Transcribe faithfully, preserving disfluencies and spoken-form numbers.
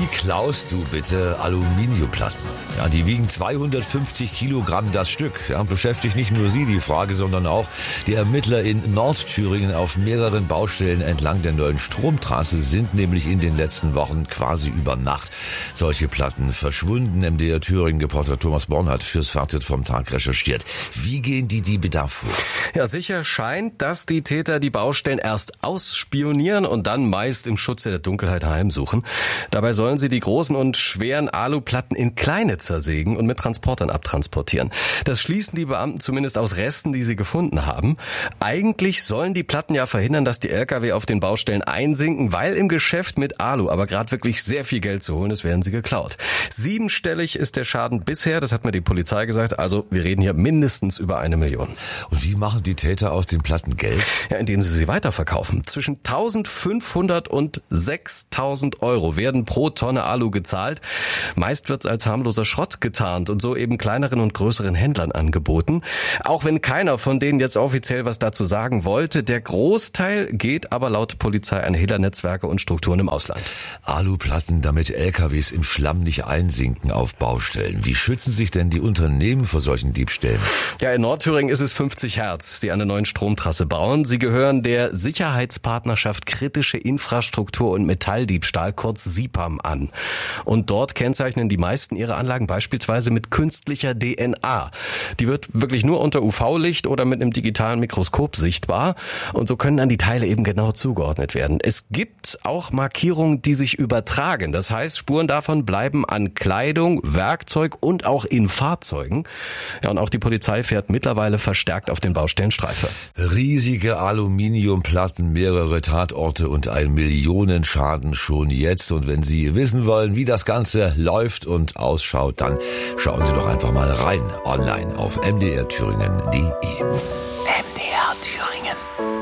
klaust du bitte Aluminiumplatten? Ja, die wiegen zweihundertfünfzig Kilogramm das Stück. Ja, beschäftigt nicht nur Sie die Frage, sondern auch die Ermittler in Nordthüringen auf mehreren Baustellen entlang der neuen Stromtrasse sind nämlich in den letzten Wochen quasi über Nacht solche Platten verschwunden. M D R Thüringen-Reporter Thomas Born hat fürs Fazit vom Tag recherchiert. Wie gehen die Diebe da vor? Ja, sicher scheint, dass die Täter die Baustellen erst ausspionieren und dann meist im Schutze der Dunkelheit heimsuchen. Dabei sollen sie die großen und schweren Aluplatten in kleine zersägen und mit Transportern abtransportieren. Das schließen die Beamten zumindest aus Resten, die sie gefunden haben. Eigentlich sollen die Platten ja verhindern, dass die L K W auf den Baustellen einsinken, weil im Geschäft mit Alu aber gerade wirklich sehr viel Geld zu holen ist, werden sie geklaut. Siebenstellig ist der Schaden bisher, das hat mir die Polizei gesagt, also wir reden hier mindestens über eine Million. Und wie machen die Täter aus den Platten Geld? Ja, indem sie sie weiterverkaufen. Zwischen eintausendfünfhundert und sechstausend Euro werden pro Tonne Alu gezahlt. Meist wird's als harmloser Schrott getarnt und so eben kleineren und größeren Händlern angeboten. Auch wenn keiner von denen jetzt offiziell was dazu sagen wollte, der Großteil geht aber laut Polizei an Hehlernetzwerke und Strukturen im Ausland. Aluplatten, damit L K Ws im Schlamm nicht einsinken auf Baustellen. Wie schützen sich denn die Unternehmen vor solchen Diebstählen? Ja, in Nordthüringen ist es fünfzig Hertz, die eine neue Stromtrasse bauen. Sie gehören der Sicherheitspartnerschaft Kritische Infrastruktur und Metalldiebstahl, kurz S I P A M, an. Und dort kennzeichnen die meisten ihre Anlagen beispielsweise mit künstlicher D N A. Die wird wirklich nur unter U V-Licht oder mit einem digitalen Mikroskop sichtbar. Und so können dann die Teile eben genau zugeordnet werden. Es gibt auch Markierungen, die sich übertragen. Das heißt, Spuren davon bleiben an Kleidung, Werkzeug und auch in Fahrzeugen. Ja, und auch die Polizei fährt mittlerweile verstärkt auf den Baustellen Streife. Riesige Aluminiumplatten, mehrere Tatorte und ein Millionenschaden schon jetzt. Und wenn Sie wissen wollen, wie das Ganze läuft und ausschaut, dann schauen Sie doch einfach mal rein online auf m d r thüringen punkt d e. M D R Thüringen.